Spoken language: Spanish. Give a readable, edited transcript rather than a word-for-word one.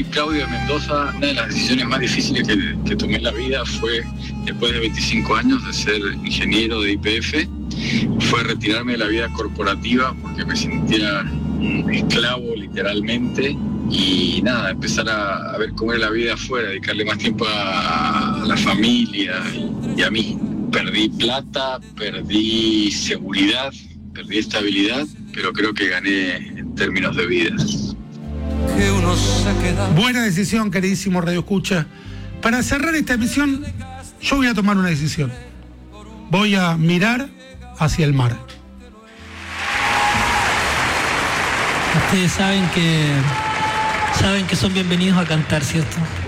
Claudio de Mendoza. Una de las decisiones más difíciles que tomé en la vida fue, después de 25 años de ser ingeniero de YPF, fue retirarme de la vida corporativa porque me sentía un esclavo literalmente, y nada, empezar a ver cómo era la vida afuera, dedicarle más tiempo a la familia y a mí. Perdí plata, perdí seguridad, perdí estabilidad, pero creo que gané en términos de vida. Buena decisión, queridísimo Radio Escucha. Para cerrar esta emisión, yo voy a tomar una decisión. Voy a mirar hacia el mar. Ustedes saben que son bienvenidos a cantar, ¿cierto?